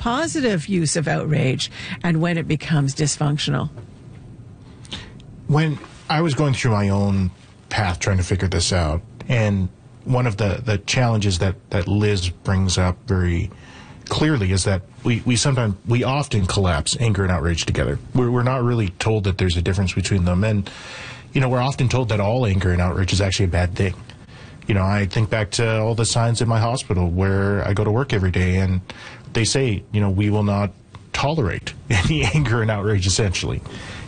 positive use of outrage and when it becomes dysfunctional? When I was going through my own path trying to figure this out, and one of the challenges that Liz brings up very clearly is that we often collapse anger and outrage together. We're not really told that there's a difference between them, and we're often told that all anger and outrage is actually a bad thing. I think back to all the signs in my hospital where I go to work every day, and they say, we will not tolerate any anger and outrage, essentially.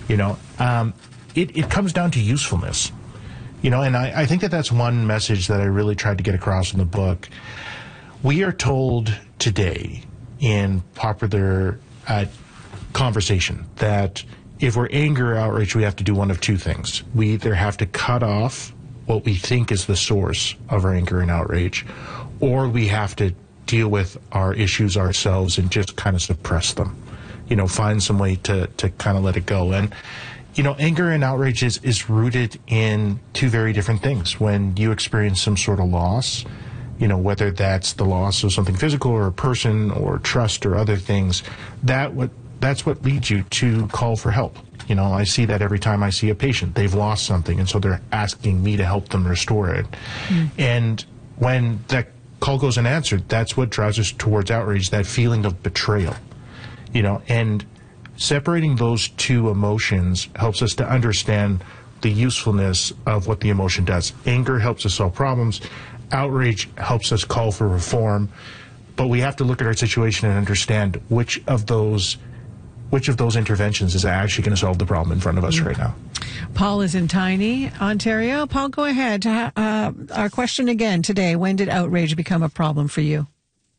It comes down to usefulness. And I think that's one message that I really tried to get across in the book. We are told today in popular conversation that if we're angry or outraged, we have to do one of two things. We either have to cut off what we think is the source of our anger and outrage, or we have to deal with our issues ourselves and just kind of suppress them, find some way to kind of let it go. And anger and outrage is rooted in two very different things. When you experience some sort of loss, whether that's the loss of something physical or a person or trust or other things, that's what leads you to call for help. I see that every time I see a patient. They've lost something, and so they're asking me to help them restore it. And when that call goes unanswered, that's what drives us towards outrage, that feeling of betrayal. And separating those two emotions helps us to understand the usefulness of what the emotion does. Anger helps us solve problems. Outrage helps us call for reform. But we have to look at our situation and understand which of those interventions is actually going to solve the problem in front of us right now. Paul is in Tiny, Ontario. Paul, go ahead. Our question again today: when did outrage become a problem for you?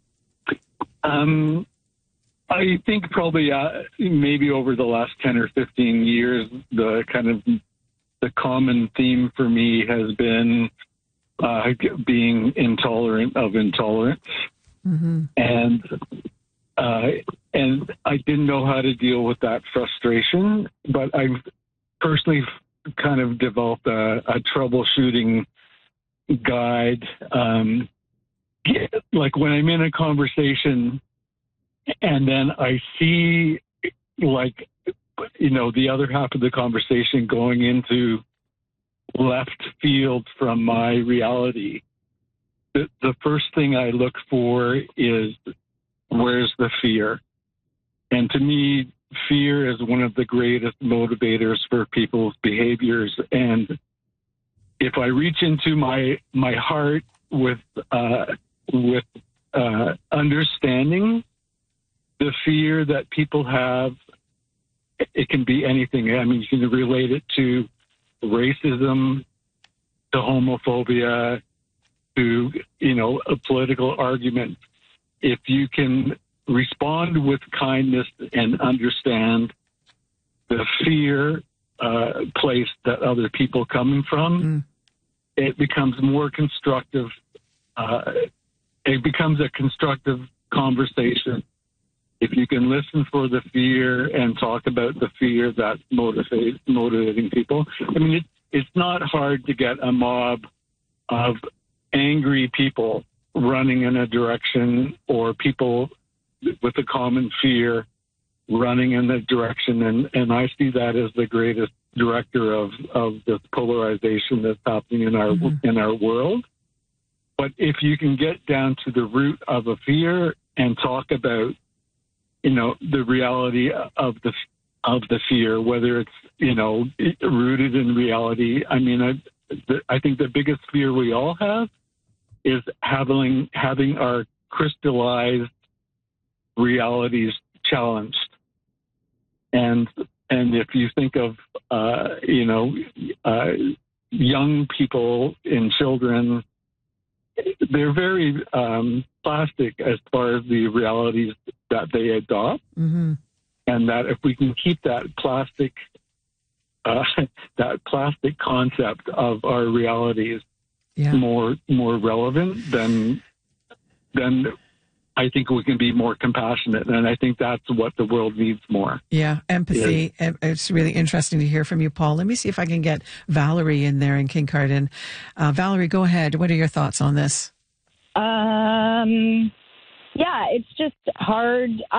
I think probably maybe over the last 10 or 15 years, the common theme for me has been being intolerant of intolerance. Mm-hmm. And I didn't know how to deal with that frustration, but I've personally kind of developed a troubleshooting guide. Like when I'm in a conversation and then I see the other half of the conversation going into left field from my reality, the first thing I look for is, where's the fear? And to me, fear is one of the greatest motivators for people's behaviors. And if I reach into my heart with understanding the fear that people have, it can be anything. I mean, you can relate it to racism, to homophobia, to, a political argument. If you can respond with kindness and understand the fear place that other people coming from, it becomes more constructive. It becomes a constructive conversation. If you can listen for the fear and talk about the fear that's motivating people. I mean, it's not hard to get a mob of angry people running in a direction, or people with a common fear running in that direction. And I see that as the greatest director of this polarization that's happening in our world. But if you can get down to the root of a fear and talk about, the reality of the fear, whether it's, rooted in reality. I mean, I think the biggest fear we all have is having our crystallized realities challenged. And if you think of, young people and children, they're very plastic as far as the realities that they adopt. Mm-hmm. And that if we can keep that plastic concept of our realities more relevant, then I think we can be more compassionate. And I think that's what the world needs more. Yeah, empathy. Yeah. It's really interesting to hear from you, Paul. Let me see if I can get Valerie in there in Kincardine. Valerie, go ahead. What are your thoughts on this? Yeah, it's just hard.